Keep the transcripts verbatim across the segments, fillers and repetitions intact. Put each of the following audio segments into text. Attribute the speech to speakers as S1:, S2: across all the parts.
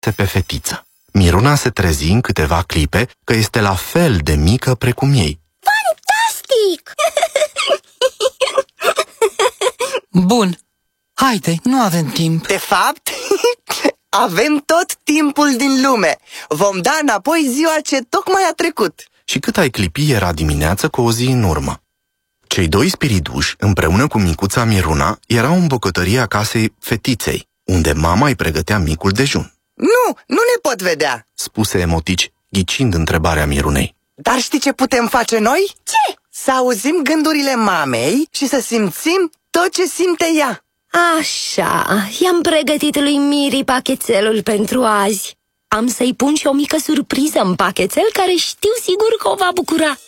S1: privește pe fetiță. Miruna se trezi în câteva clipe că este la fel de mică precum ei.
S2: Fantastic!
S3: Bun, haide, nu avem timp.
S4: De fapt, avem tot timpul din lume. Vom da înapoi ziua ce tocmai a trecut.
S1: Și cât ai clipi era dimineață cu o zi în urmă. Cei doi spiriduși, împreună cu micuța Miruna, erau în bucătăria casei fetiței, unde mama îi pregătea micul dejun.
S4: Nu, nu ne pot vedea,
S1: spuse Emotici, ghicind întrebarea Mirunei.
S4: Dar știi ce putem face noi?
S2: Ce?
S4: Să auzim gândurile mamei și să simțim tot ce simte ea.
S2: Așa, i-am pregătit lui Miri pachetelul pentru azi. Am să-i pun și o mică surpriză în pachetel care știu sigur că o va bucura.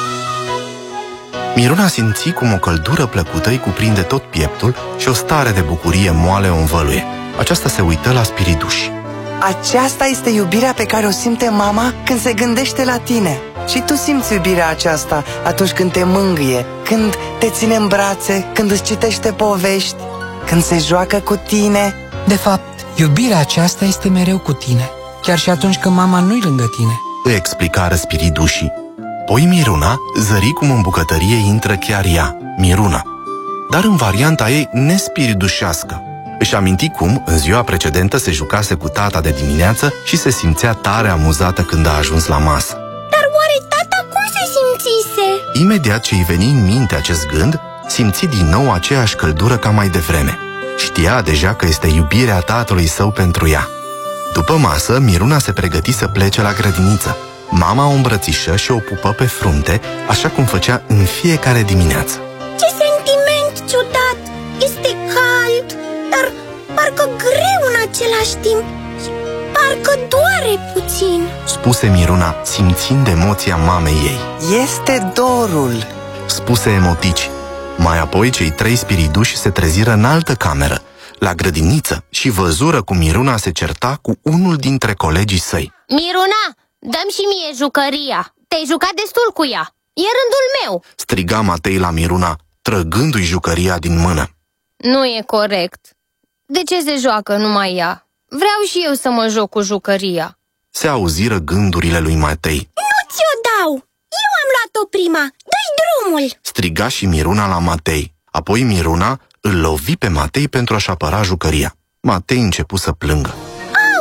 S1: Miruna simți cum o căldură plăcută îi cuprinde tot pieptul și o stare de bucurie moale o învăluie. Aceasta se uită la spiriduși.
S4: Aceasta este iubirea pe care o simte mama când se gândește la tine. Și tu simți iubirea aceasta atunci când te mângâie, când te ține în brațe, când îți citește povești, când se joacă cu tine.
S3: De fapt, iubirea aceasta este mereu cu tine, chiar și atunci când mama nu-i lângă tine,
S1: îi explicară spiridușii. Poi Miruna zări cum în bucătărie intră chiar ea, Miruna, dar în varianta ei nespiridușească. Își aminti cum, în ziua precedentă, se jucase cu tata de dimineață și se simțea tare amuzată când a ajuns la masă.
S2: Dar oare tata cum se simțise?
S1: Imediat ce îi veni în minte acest gând, simți din nou aceeași căldură ca mai devreme. Știa deja că este iubirea tatălui său pentru ea. După masă, Miruna se pregăti să plece la grădiniță. Mama o îmbrățișă și o pupă pe frunte, așa cum făcea în fiecare dimineață.
S2: Ce sentiment ciudat! Este cald, dar parcă greu în același timp și parcă doare puțin,
S1: spuse Miruna, simțind emoția mamei ei.
S4: Este dorul,
S1: spuse Emotici. Mai apoi cei trei spiriduși se treziră în altă cameră, la grădiniță, și văzură cum Miruna se certa cu unul dintre colegii săi.
S5: Miruna, dă-mi și mie jucăria. Te-ai jucat destul cu ea. E rândul meu,
S1: striga Matei la Miruna, trăgându-i jucăria din mână.
S5: Nu e corect. De ce se joacă numai ea? Vreau și eu să mă joc cu jucăria.
S1: Se auziră gândurile lui Matei.
S2: Nu ți-o dau! Eu am luat-o prima! Dă-i drumul!
S1: Striga și Miruna la Matei. Apoi Miruna îl lovi pe Matei pentru a-și apăra jucăria. Matei începu să plângă.
S2: Au!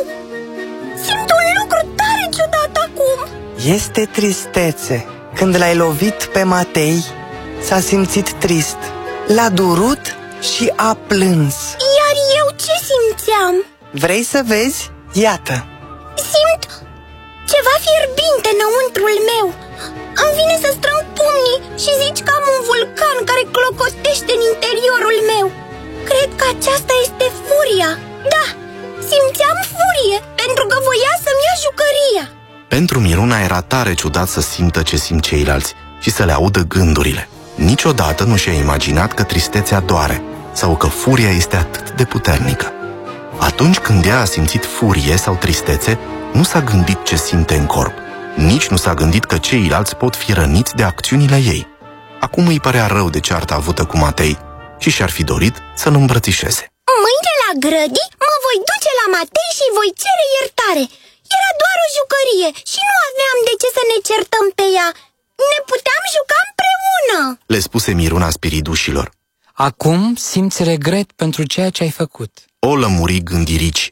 S2: Simt un lucru tare ciudat acum!
S4: Este tristețe. Când l-ai lovit pe Matei, s-a simțit trist. L-a durut și a plâns.
S2: Iar eu ce simțeam?
S4: Vrei să vezi? Iată!
S2: Simt ceva fierbinte înăuntrul meu. Îmi vine să strâng pumnii și zici că am un vulcan care clocotește în interiorul meu. Cred că aceasta este furia. Da, simțeam furie pentru că voia să-mi ia jucăria.
S1: Pentru Miruna era tare ciudat să simtă ce simt ceilalți și să le audă gândurile. Niciodată nu și-a imaginat că tristețea doare sau că furia este atât de puternică. Atunci când ea a simțit furie sau tristețe, nu s-a gândit ce simte în corp. Nici nu s-a gândit că ceilalți pot fi răniți de acțiunile ei. Acum îi părea rău de cearta avută cu Matei și și-ar fi dorit să-l îmbrățișeze.
S2: Mâine la grădi mă voi duce la Matei și voi cere iertare. Era doar o jucărie și nu aveam de ce să ne certăm pe ea. Ne puteam juca împreună,
S1: le spuse Miruna spiridușilor.
S3: Acum simți regret pentru ceea ce ai făcut,
S1: o lămuri gândirici.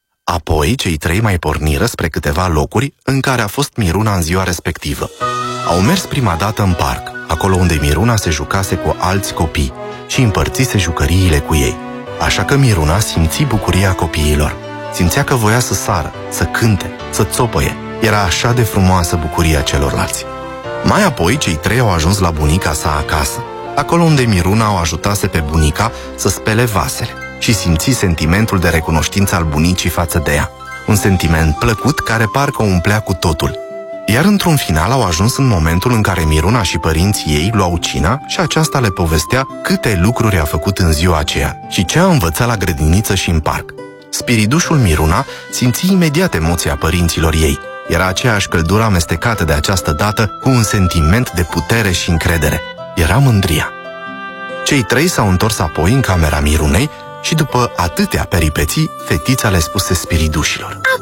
S1: Apoi cei trei mai porniră spre câteva locuri în care a fost Miruna în ziua respectivă. Au mers prima dată în parc, acolo unde Miruna se jucase cu alți copii și împărțise jucăriile cu ei. Așa că Miruna simți bucuria copiilor. Simțea că voia să sară, să cânte, să țopăie. Era așa de frumoasă bucuria celorlalți. Mai apoi cei trei au ajuns la bunica sa acasă, acolo unde Miruna o ajutase pe bunica să spele vasele și simți sentimentul de recunoștință al bunicii față de ea. Un sentiment plăcut care parcă o umplea cu totul. Iar într-un final au ajuns în momentul în care Miruna și părinții ei luau cina și aceasta le povestea câte lucruri a făcut în ziua aceea și ce a învățat la grădiniță și în parc. Spiridușul Miruna simți imediat emoția părinților ei. Era aceeași căldură amestecată de această dată cu un sentiment de putere și încredere. Era mândria. Cei trei s-au întors apoi în camera Mirunei și după atâtea peripeții, fetița le spuse spiridușilor.